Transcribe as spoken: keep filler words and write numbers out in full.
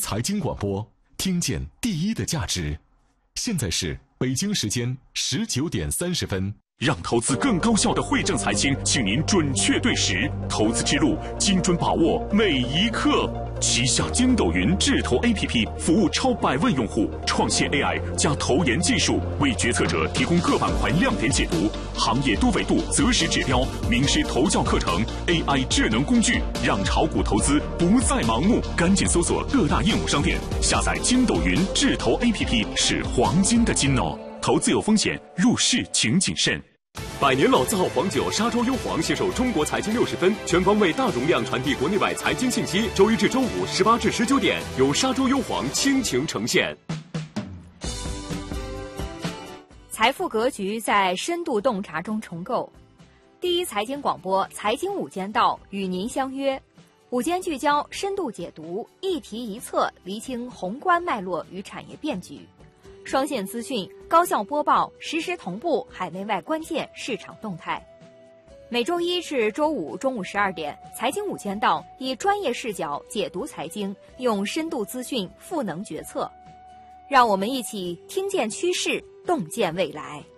财经广播，听见第一的价值。现在是北京时间十九点三十分。 让投资更高效的惠正财经，请您准确对时，投资之路精准把握每一刻。旗下筋斗云智投 A P P 服务超百万用户，创新 A I 加投研技术，为决策者提供各板块亮点解读、行业多维度择时指标、名师投教课程、A I 智能工具，让炒股投资不再盲目。赶紧搜索各大应用商店，下载筋斗云智投 A P P 是黄金的金哦。投资有风险，入市请谨慎。 百年老字号黄酒沙洲优黄携手中国财经六十分，全方位大容量传递国内外财经信息。周一至周五十八至十九点，由沙洲优黄倾情呈现。 财富格局在深度洞察中重构。第一财经广播财经午间道与您相约，午间聚焦，深度解读，一题一策，厘清宏观脉络与产业变局。双线资讯，高效播报，实时同步海内外关键市场动态。每周一至周五中午十二点，财经午间道以专业视角解读财经，用深度资讯赋能决策。让我们一起听见趋势，洞见未来。